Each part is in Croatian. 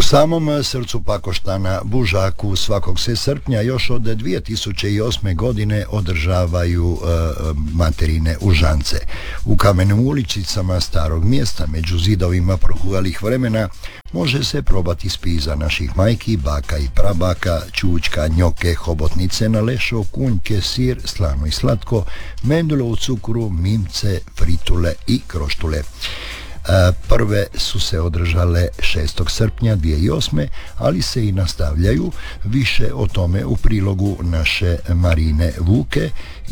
U samom srcu Pakoštana, Bužaku, svakog se srpnja još od 2008. godine održavaju materine užance. U kamenim uličicama starog mjesta, među zidovima prohujalih vremena, može se probati spiza naših majki, baka i prabaka, čučka, njoke, hobotnice na lešo, kunjke, sir, slano i slatko, mendulo u cukru, mimce, fritule i kroštule. Prve su se održale 6. srpnja 2008. ali se i nastavljaju. Više o tome u prilogu naše Marine Vuke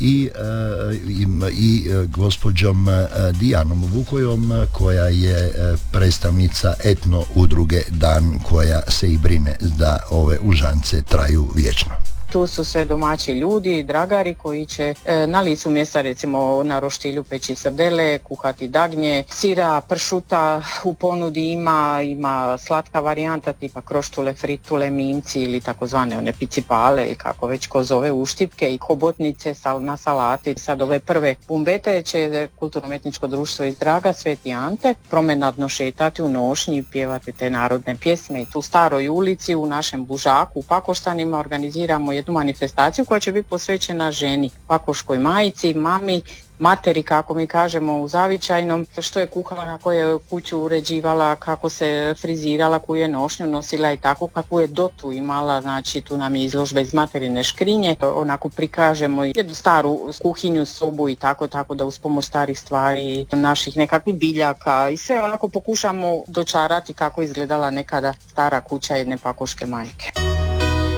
i gospođom Dijanom Vukojom, koja je predstavnica etno udruge Dan, koja se i brine da ove užance traju vječno. Tu su sve domaći ljudi, dragari koji će na licu mjesta, recimo na roštilju, peći srdele, kuhati dagnje, sira, pršuta u ponudi ima slatka varijanta tipa kroštule, fritule, mimci ili takozvane one picipale ili kako već ko zove, uštipke i hobotnice na salati. Sad ove prve bumbete će Kulturno-umjetničko društvo iz Draga Sveti Ante promenadno šetati u nošnji, pjevati te narodne pjesme i tu staroj ulici u našem Bužaku u Pakoštanima organiziramo jednu manifestaciju koja će biti posvećena ženi, pakoškoj majici, mami, materi, kako mi kažemo u zavičajnom, što je kuhala, kako je kuću uređivala, kako se frizirala, koju je nošnju nosila i tako, kako je dotu imala, znači tu nam je izložba iz materine škrinje, onako prikažemo jednu staru kuhinju, sobu i tako da uz pomoć starih stvari, naših nekakvih biljaka i sve onako pokušamo dočarati kako izgledala nekada stara kuća jedne pakoške majke.